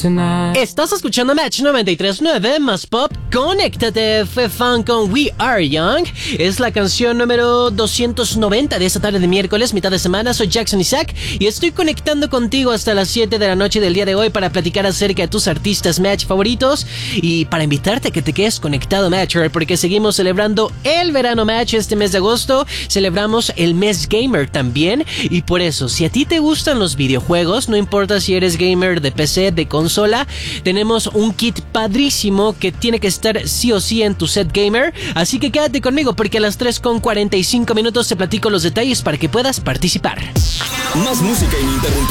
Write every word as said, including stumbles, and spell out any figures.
tonight. Estás escuchando Match noventa y tres punto nueve más pop. Conéctate, fue fan con We Are Young. Es la canción número doscientos noventa de esta tarde de miércoles, mitad de semana. Soy Jackson Isaac y estoy conectando contigo hasta las siete de la noche del día de hoy para platicar acerca de tus artistas Match favoritos y para invitarte a que te quedes conectado, Matcher, porque seguimos celebrando el verano Match este mes de agosto. Celebramos el mes gamer también y por eso, si a ti te gustan los videojuegos, no importa si eres gamer de P C, de consola, tenemos un kit padrísimo que tiene que estar sí o sí en tu set gamer, así que quédate conmigo porque a las tres con cuarenta y cinco minutos te platico los detalles para que puedas participar. Más música ininterrumpida.